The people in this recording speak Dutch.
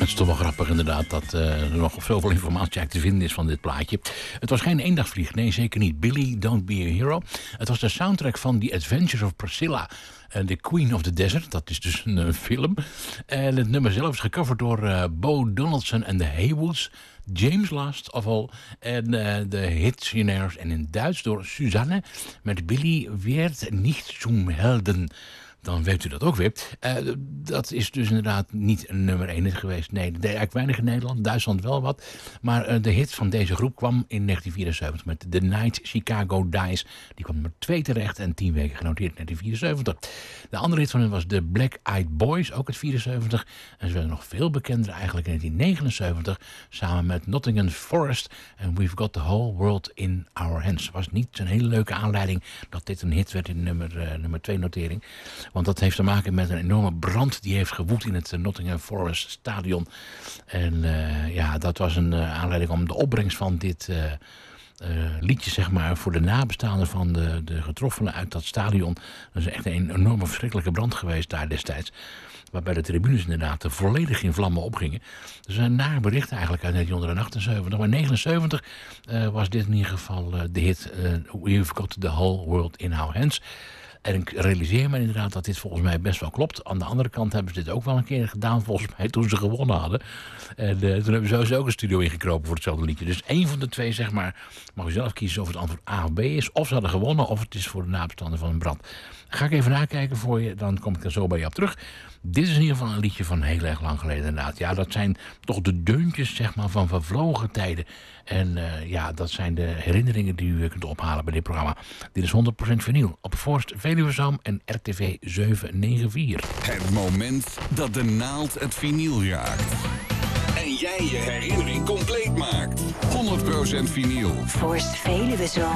Het is toch wel grappig inderdaad dat er nog zoveel informatie eigenlijk te vinden is van dit plaatje. Het was geen eendagsvlieg, nee zeker niet. Billy, Don't Be a Hero. Het was de soundtrack van The Adventures of Priscilla, The Queen of the Desert. Dat is dus een film. En het nummer zelf is gecoverd door Bo Donaldson en de Haywoods. James Last of All en de Hitziners. En in Duits door Suzanne met Billy Werd nicht zum Helden. Dan weet u dat ook weer. Dat is dus inderdaad niet een nummer 1 geweest. Nee, dat deed eigenlijk weinig in Nederland. Duitsland wel wat. Maar de hit van deze groep kwam in 1974 met The Night Chicago Dies. Die kwam nummer 2 terecht en 10 weken genoteerd in 1974. De andere hit van hen was The Black Eyed Boys, ook uit 74. En ze werden nog veel bekender eigenlijk in 1979. Samen met Nottingham Forest en We've Got the Whole World in Our Hands. Was niet zo'n hele leuke aanleiding dat dit een hit werd in nummer 2 notering. Want dat heeft te maken met een enorme brand die heeft gewoed in het Nottingham Forest stadion. En dat was een aanleiding om de opbrengst van dit liedje, zeg maar, voor de nabestaanden van de getroffenen uit dat stadion. Dat is echt een enorme verschrikkelijke brand geweest daar destijds. Waarbij de tribunes inderdaad volledig in vlammen opgingen. Dus een naar bericht eigenlijk uit 1978. Maar 1979 was dit in ieder geval de hit We've Got the Whole World in Our Hands. En ik realiseer me inderdaad dat dit volgens mij best wel klopt. Aan de andere kant hebben ze dit ook wel een keer gedaan, volgens mij, toen ze gewonnen hadden. En toen hebben ze sowieso ook een studio ingekropen voor hetzelfde liedje. Dus één van de twee, zeg maar, mag u zelf kiezen of het antwoord A of B is. Of ze hadden gewonnen, of het is voor de nabestaanden van een brand. Ga ik even nakijken voor je, dan kom ik er zo bij je op terug. Dit is in ieder geval een liedje van heel erg lang geleden inderdaad. Ja, dat zijn toch de deuntjes, zeg maar, van vervlogen tijden. En dat zijn de herinneringen die u kunt ophalen bij dit programma. Dit is 100% vinyl op Forst Veluwezoom en RTV 794. Het moment dat de naald het vinyl raakt. En jij je herinnering compleet maakt. 100% vinyl. Forst Veluwezoom.